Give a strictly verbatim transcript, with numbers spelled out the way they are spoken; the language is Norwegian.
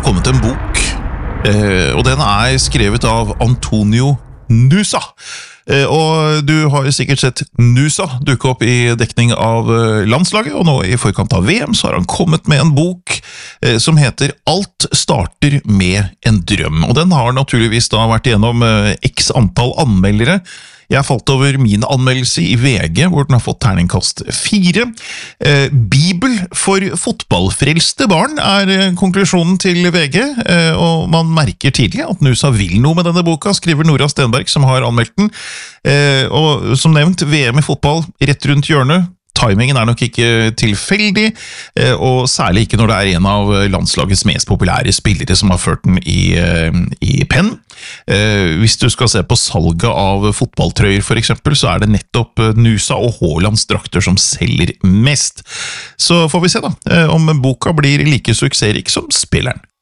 kommet en bok, eh, og den er skrevet av Antonio Nusa. Eh, og du har jo sikkert sett Nusa dukke opp i dekning av eh, landslaget, og nå i forkant av V M så har han kommet med en bok eh, som heter Alt starter med en drøm. Og den har naturligvis da vært igjennom eh, x antall anmeldere. Jeg falt over min anmeldelse i V G, hvor den har fått terningkast fire. Eh, Bibel for fotballfrelste barn er eh, konklusjonen til V G, eh, og man merker tidlig at Nusa vil noe med denne boka, skriver Nora Stenberg, som har anmeldt den. Eh, og som nevnt, V M i fotball rett rundt hjørnet. Timingen er nok ikke tilfeldig, eh, og særlig ikke når det er en av landslagets mest populære spillere som har ført den i, eh, i penn. Eh, hvis du skal se på salget av fotballtrøyer for eksempel, så er det nettopp Nusa og Haalands drakter som selger mest. Så får vi se da, eh, om boka blir like suksessrik som spilleren.